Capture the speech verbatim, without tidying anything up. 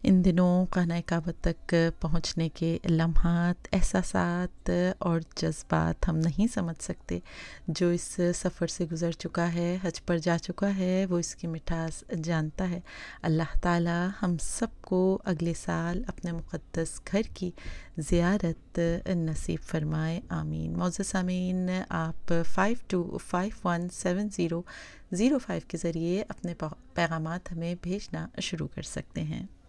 इन दिनों खाना काबा तक पहुँचने के लम्हात, एहसासात और जज़्बात हम नहीं समझ सकते। जो इस सफ़र से गुज़र चुका है, हज पर जा चुका है, वो इसकी मिठास जानता है। अल्लाह ताला हम सबको अगले साल अपने मुक़द्दस घर की ज़ियारत नसीब फ़रमाए, आमीन। मौज़ूद सामीन, आप five two five one seven zero zero five के ज़रिए अपने पैगामात हमें भेजना शुरू कर सकते हैं।